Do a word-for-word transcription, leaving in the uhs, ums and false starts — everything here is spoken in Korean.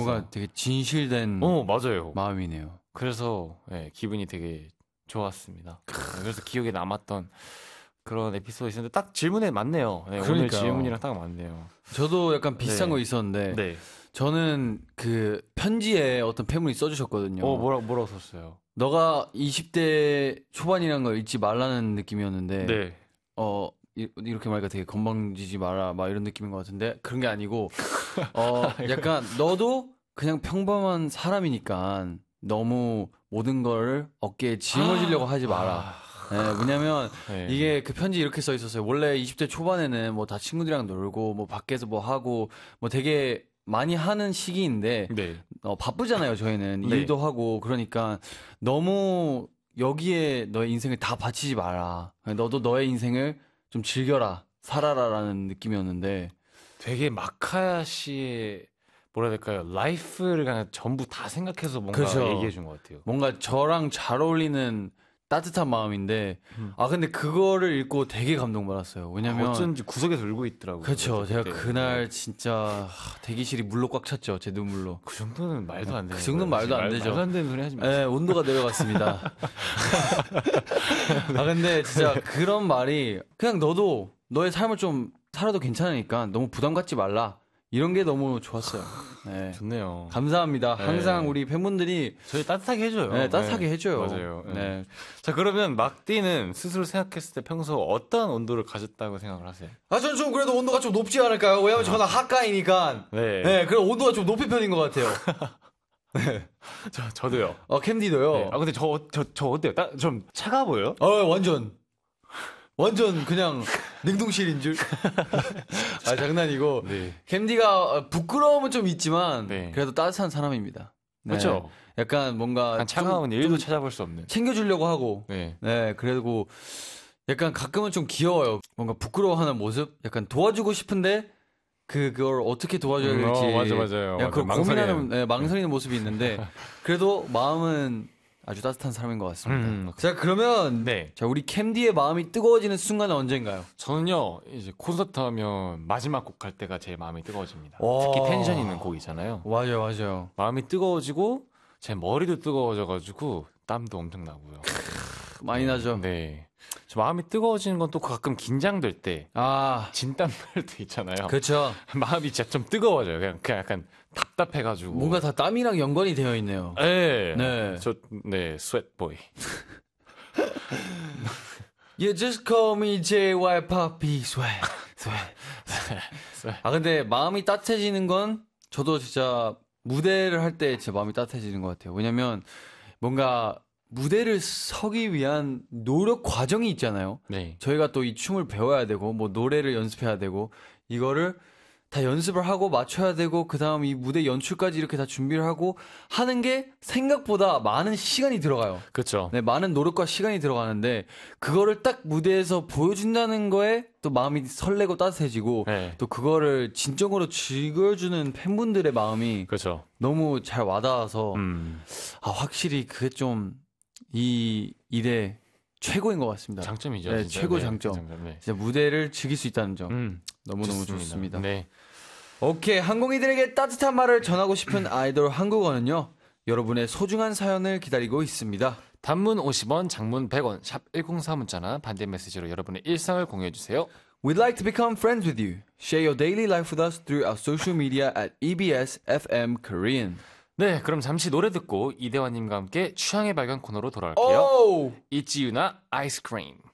뭔가 되게 진실된 어, 맞아요. 마음이네요. 그래서 네, 기분이 되게 좋았습니다. 네, 그래서 기억에 남았던 그런 에피소드 있었는데 딱 질문에 맞네요. 네, 오늘 질문이랑 딱 맞네요. 저도 약간 비슷한 네. 거 있었는데 네. 저는 그 편지에 어떤 팬분이 써주셨거든요. 어, 뭐라, 뭐라고 썼어요? 너가 이십 대 초반이라는 걸 잊지 말라는 느낌이었는데 네. 어 이, 이렇게 말하니까 되게 건방지지 마라 막 이런 느낌인 것 같은데 그런 게 아니고 어 약간 너도 그냥 평범한 사람이니까 너무 모든 걸 어깨에 짊어지려고 하지 마라. 네, 왜냐면 네. 이게 그 편지 이렇게 써 있었어요. 원래 이십 대 초반에는 뭐 다 친구들이랑 놀고 뭐 밖에서 뭐 하고 뭐 되게 많이 하는 시기인데 네. 어, 바쁘잖아요. 저희는 네. 일도 하고 그러니까 너무 여기에 너의 인생을 다 바치지 마라. 너도 너의 인생을 좀 즐겨라, 살아라라는 느낌이었는데 되게 마카야 씨의 뭐라 해야 될까요? 라이프를 그냥 전부 다 생각해서 뭔가 그렇죠. 얘기해 준 것 같아요. 뭔가 저랑 잘 어울리는 따뜻한 마음인데 음. 아 근데 그거를 읽고 되게 감동받았어요. 왜냐면 어쩐지 구석에서 울고 있더라고요. 그렇죠. 제가 그때. 그날 진짜 하, 대기실이 물로 꽉 찼죠. 제 눈물로. 그 정도는 말도 안 되는 그 정도는 거예요. 말도 안 말, 되죠. 말도 안 되는 소리 하지 마세요. 네, 온도가 내려갔습니다. 아 근데 진짜 그런 말이 그냥 너도 너의 삶을 좀 살아도 괜찮으니까 너무 부담 갖지 말라. 이런 게 너무 좋았어요. 네. 좋네요. 감사합니다. 네. 항상 우리 팬분들이 저희 따뜻하게 해줘요. 네, 따뜻하게 해줘요. 맞아요. 네. 네. 자, 그러면 막디는 스스로 생각했을 때 평소 어떤 온도를 가졌다고 생각을 하세요? 아, 저는 좀 그래도 온도가 좀 높지 않을까요? 왜냐면 저는 하가이니까. 네. 네, 그럼 온도가 좀 높은 편인 것 같아요. 네. 저, 저도요. 어, 캔디도요. 네. 아, 근데 저, 저, 저 어때요? 따, 좀 차가워 보여요? 어, 완전. 완전 그냥 냉동실인 줄. 아, 장난이고. 네. 캔디가 부끄러움은 좀 있지만 네. 그래도 따뜻한 사람입니다. 네. 그렇죠? 약간 뭔가 한 차가운 좀, 일도 좀 찾아볼 수 없는. 챙겨주려고 하고. 네. 네, 그리고 약간 가끔은 좀 귀여워요. 뭔가 부끄러워하는 모습? 약간 도와주고 싶은데 그, 그걸 어떻게 도와줘야 음, 될지. 어, 맞아, 맞아요. 약간 그걸 맞아. 고민하는, 망설이는. 네, 망설이는 모습이 있는데 그래도 마음은 아주 따뜻한 사람인 것 같습니다. 음, 자, 그러면 네. 자, 우리 캠디의 마음이 뜨거워지는 순간은 언젠가요? 저는요, 이제 콘서트 하면 마지막 곡 할 때가 제일 마음이 뜨거워집니다. 와. 특히 텐션 있는 곡이잖아요. 맞아요, 맞아요. 마음이 뜨거워지고, 제 머리도 뜨거워져가지고, 땀도 엄청 나고요. 많이 나죠. 네. 저 마음이 뜨거워지는 건 또 가끔 긴장될 때, 아, 진땀 날 때 있잖아요. 그렇죠. 마음이 진짜 좀 뜨거워져요. 그냥, 그냥 약간 답답해가지고. 뭔가 다 땀이랑 연관이 되어 있네요. 네. 네. 저, 네, 스웨트보이. You just call me 제이와이 Poppy Sweat. Sweat. 아 근데 마음이 따뜻해지는 건 저도 진짜 무대를 할 때 제 마음이 따뜻해지는 것 같아요. 왜냐면 뭔가 무대를 서기 위한 노력 과정이 있잖아요. 네. 저희가 또 이 춤을 배워야 되고 뭐 노래를 연습해야 되고 이거를 다 연습을 하고 맞춰야 되고 그 다음 이 무대 연출까지 이렇게 다 준비를 하고 하는 게 생각보다 많은 시간이 들어가요. 그쵸. 네, 많은 노력과 시간이 들어가는데 그거를 딱 무대에서 보여준다는 거에 또 마음이 설레고 따뜻해지고 네. 또 그거를 진정으로 즐겨주는 팬분들의 마음이 그쵸. 너무 잘 와닿아서 음. 아 확실히 그게 좀 이 일의 최고인 것 같습니다. 장점이죠. 네, 진짜. 최고 네, 장점. 장점. 네. 진짜 무대를 즐길 수 있다는 점 음. 너무너무 좋습니다. 네. 오케이, 항공이들에게 따뜻한 말을 전하고 싶은 아이돌 한국어는요. 여러분의 소중한 사연을 기다리고 있습니다. 단문 오십 원, 장문 백 원, 샵 일공사 문자나 반대 메시지로 여러분의 일상을 공유해주세요. We'd like to become friends with you. Share your daily life with us through our social media at 이비에스 에프엠 Korean. 네, 그럼 잠시 노래 듣고 이대화님과 함께 취향의 발견 코너로 돌아올게요. 오! 이지유나 아이스크림.